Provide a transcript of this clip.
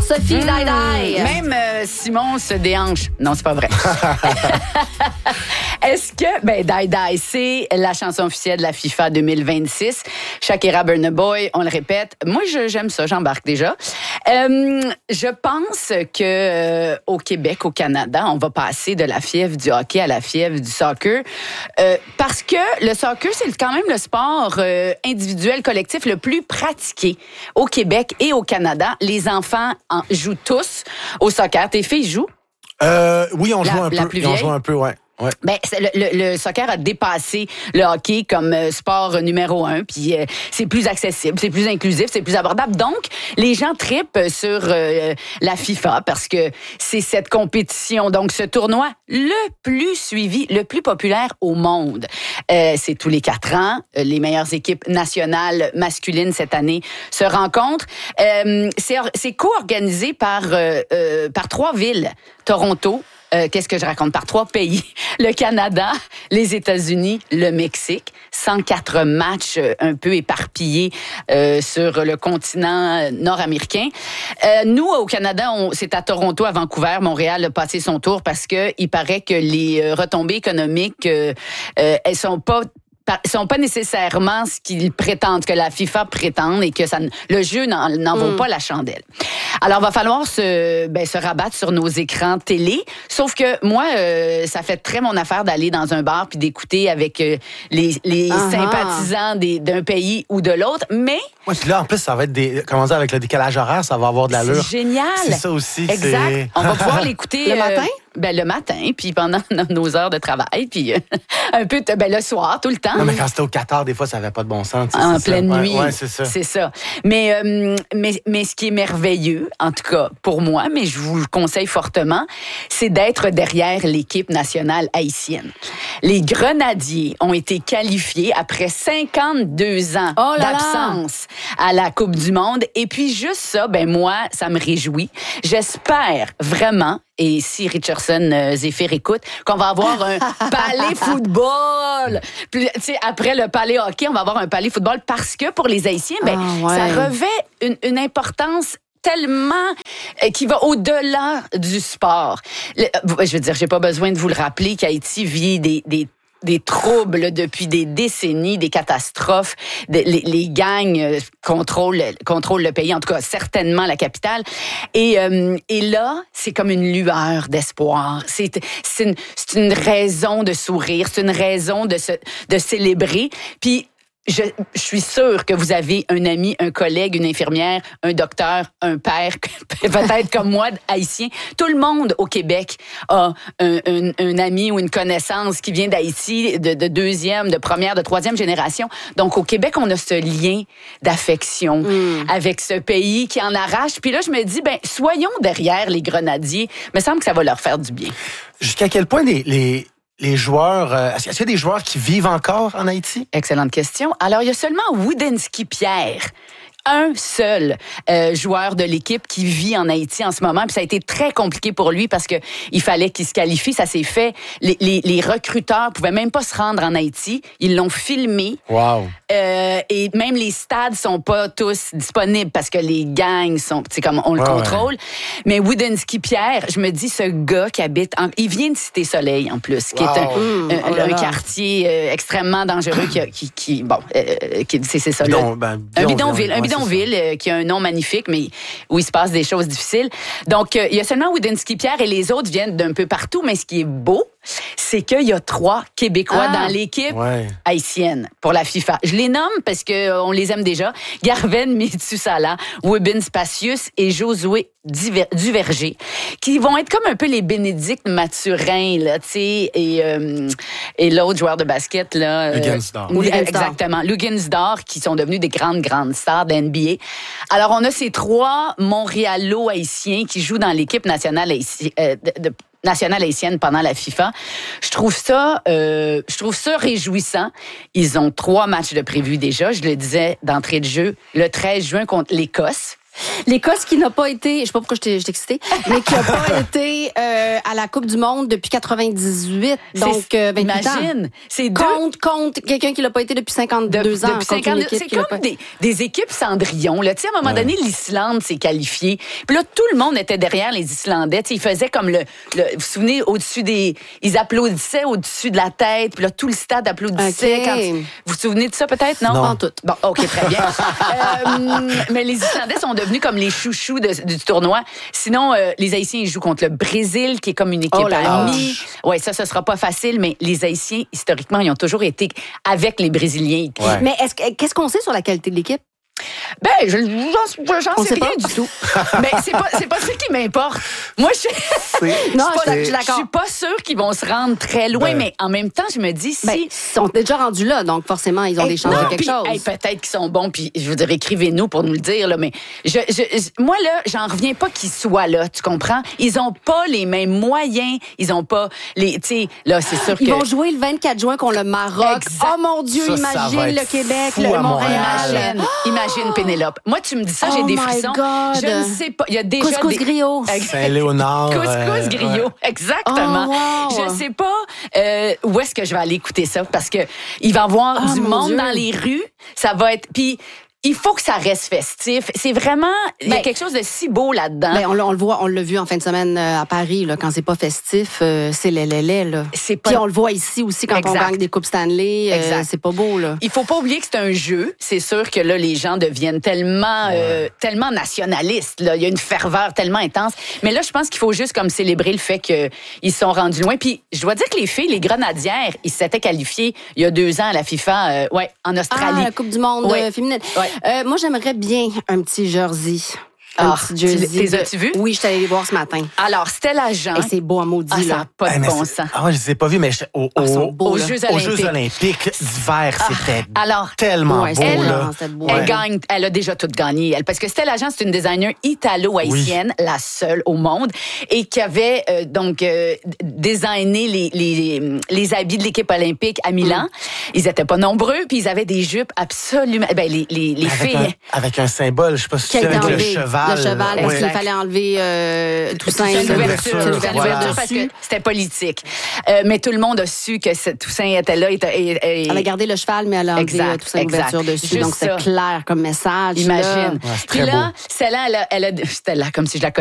Sophie Daïdaï. Même Simon se déhanche. Non, c'est pas vrai. Est-ce que... Daïdaï, c'est la chanson officielle de la FIFA 2026. Shakira Burna Boy, on le répète. Moi, j'aime ça, j'embarque déjà. Je pense que au Québec, au Canada, on va passer de la fièvre du hockey à la fièvre du soccer. Parce que le soccer, c'est quand même le sport individuel, collectif le plus pratiqué au Québec et au Canada. Les enfants jouent tous au soccer. Tes filles jouent? Oui, on joue un peu. On joue un peu, ouais. Ouais. Le soccer a dépassé le hockey comme sport numéro 1, puis c'est plus accessible, c'est plus inclusif, c'est plus abordable. Donc, les gens trippent sur la FIFA parce que c'est cette compétition, donc ce tournoi le plus suivi, le plus populaire au monde. C'est tous les 4 ans. Les meilleures équipes nationales masculines cette année se rencontrent. C'est co-organisé par 3 villes. Toronto, qu'est-ce que je raconte? Par 3 pays. Le Canada, les États-Unis, le Mexique. 104 matchs un peu éparpillés sur le continent nord-américain. Nous, au Canada, c'est à Toronto, à Vancouver. Montréal a passé son tour parce que il paraît que les retombées économiques, elles sont pas nécessairement ce qu'ils prétendent, que la FIFA prétend, et que le jeu n'en vaut pas la chandelle. Alors, va falloir se rabattre sur nos écrans télé. Sauf que moi, ça fait très mon affaire d'aller dans un bar puis d'écouter avec les sympathisants d'un pays ou de l'autre. Mais moi, là, en plus, ça va être comment dire, avec le décalage horaire, ça va avoir de l'allure. C'est génial. C'est ça aussi. Exact. On va pouvoir l'écouter le matin. Le matin, puis pendant nos heures de travail, puis un peu le soir, tout le temps. Non, mais quand c'était au Qatar, des fois, ça n'avait pas de bon sens. En pleine nuit. Ouais, c'est ça. C'est ça. Mais ce qui est merveilleux, en tout cas pour moi, mais je vous le conseille fortement, c'est d'être derrière l'équipe nationale haïtienne. Les Grenadiers ont été qualifiés après 52 ans d'absence à la Coupe du Monde. Et puis juste ça, moi, ça me réjouit. J'espère vraiment, et si Richardson Zephyr écoute, qu'on va avoir un palais football. Puis, après le palais hockey, on va avoir un palais football parce que pour les Haïtiens, ça revêt une importance tellement qui va au-delà du sport. Je veux dire, j'ai pas besoin de vous le rappeler qu'Haïti vit des troubles depuis des décennies, des catastrophes. Les gangs contrôlent le pays, en tout cas certainement la capitale. Et là, c'est comme une lueur d'espoir. C'est une raison de sourire, c'est une raison de célébrer. Puis je suis sûre que vous avez un ami, un collègue, une infirmière, un docteur, un père, peut-être comme moi, haïtien. Tout le monde au Québec a un ami ou une connaissance qui vient d'Haïti, de 2e, de 1re, de 3e génération. Donc, au Québec, on a ce lien d'affection avec ce pays qui en arrache. Puis là, je me dis, soyons derrière les Grenadiers. Il me semble que ça va leur faire du bien. Jusqu'à quel point les joueurs... est-ce qu'il y a des joueurs qui vivent encore en Haïti? Excellente question. Alors, il y a seulement Woodinski Pierre, un seul joueur de l'équipe qui vit en Haïti en ce moment. Puis ça a été très compliqué pour lui parce que il fallait qu'il se qualifie. Ça s'est fait. Les recruteurs pouvaient même pas se rendre en Haïti. Ils l'ont filmé. Wow. Et même les stades sont pas tous disponibles parce que les gangs sont, comme on le contrôle. Ouais. Mais Woodinski Pierre, je me dis, ce gars qui habite, il vient de Cité-Soleil en plus, qui est un quartier extrêmement dangereux c'est ça. Un bidonville qui a un nom magnifique, mais où il se passe des choses difficiles. Donc, il y a seulement Woodinski Pierre et les autres viennent d'un peu partout, mais ce qui est beau, c'est qu'il y a 3 Québécois dans l'équipe haïtienne pour la FIFA. Je les nomme parce qu'on les aime déjà. Garven Mitsoussala, Wibin Spacius et Josué Duverger, qui vont être comme un peu les Bénédicte Mathurin, là, tu sais, et l'autre joueur de basket, là. Luguensdorf. Exactement. Luguensdorf, qui sont devenus des grandes stars de NBA. Alors, on a ces 3 Montréalo-haïtiens qui jouent dans l'équipe nationale haïtienne pendant la FIFA. Je trouve ça réjouissant. Ils ont 3 matchs de prévus déjà. Je le disais d'entrée de jeu, le 13 juin contre l'Écosse. L'Écosse qui n'a pas été, je sais pas pourquoi je t'ai excitée, mais qui n'a pas été à la Coupe du Monde depuis 98, donc 28 imagine, ans. c'est Compte quelqu'un qui l'a pas été depuis 52 ans. Depuis 52, c'est comme des équipes Cendrillon. Là. Tu sais, à un moment donné, l'Islande s'est qualifiée. Puis là, tout le monde était derrière les Islandais. Tu sais, ils faisaient comme vous vous souvenez, au-dessus des... Ils applaudissaient au-dessus de la tête. Puis là, tout le stade applaudissait. Okay. Vous vous souvenez de ça peut-être? Non? Pas en tout. Bon, OK, très bien. Mais les Islandais sont devenus comme les chouchous du tournoi. Sinon, les Haïtiens, ils jouent contre le Brésil, qui est comme une équipe amie. Oui, ça sera pas facile, mais les Haïtiens, historiquement, ils ont toujours été avec les Brésiliens. Ouais. Mais qu'est-ce qu'on sait sur la qualité de l'équipe? Ben, j'en sais rien du tout. Mais c'est pas ça qui m'importe. Moi, je suis pas sûre qu'ils vont se rendre très loin, mais en même temps, je me dis ils sont déjà rendus là, donc forcément, ils ont des chances de quelque chose. Peut-être qu'ils sont bons, puis je veux dire, écrivez-nous pour nous le dire, là, mais moi, là, j'en reviens pas qu'ils soient là, tu comprends? Ils ont pas les mêmes moyens, ils ont pas tu sais, là, c'est sûr Ils vont jouer le 24 juin contre le Maroc. Exact. Oh mon Dieu, imagine le Québec, le Montréal. Imagine Pénélope. Moi, tu me dis ça, j'ai des frissons. God. Je ne sais pas. Il y a déjà Couscous griot. Saint-Léonard. Couscous griot, exactement. Oh, wow. Je sais pas où est-ce que je vais aller écouter ça parce que il va y avoir du monde dans les rues. Ça va être... Puis, il faut que ça reste festif. C'est vraiment... Il y a quelque chose de si beau là-dedans. Ben, on le voit, on l'a vu en fin de semaine à Paris, là, quand c'est pas festif, c'est là. Puis on le voit ici aussi quand on gagne des Coupes Stanley. C'est pas beau, là. Il faut pas oublier que c'est un jeu. C'est sûr que là, les gens deviennent tellement nationalistes. Là. Il y a une ferveur tellement intense. Mais là, je pense qu'il faut juste comme célébrer le fait qu'ils sont rendus loin. Puis, je dois dire que les filles, les Grenadières, ils s'étaient qualifiés il y a 2 ans à la FIFA, en Australie. La Coupe du monde féminine. Ouais. Moi, j'aimerais bien un petit jersey. Un petit jersey. Les as-tu vus? Oui, je suis allée les voir ce matin. Alors, Stella Jean. Et c'est beau à maudit, ça là. n'a pas de bon sens. Ah, je les ai pas vus, mais aux Jeux Olympiques d'hiver, c'était tellement beau. Elle gagne. Elle a déjà tout gagné, elle. Parce que Stella Jean, c'est une designer italo-haïtienne, la seule au monde, et qui avait designé les habits de l'équipe olympique à Milan. Ils n'étaient pas nombreux, puis ils avaient des jupes absolument... Ben, les filles... Avec un symbole, je sais pas si tu sais, avec le cheval. Le cheval, parce qu'il fallait enlever Toussaint. C'est l'ouverture parce que c'était politique. Mais tout le monde a su que Toussaint était là. Elle a gardé le cheval, mais elle a enlevé Toussaint l'ouverture dessus. Juste donc, c'est clair comme message. Imagine. Puis là, celle-là, elle a... C'était là comme si je la connaissais.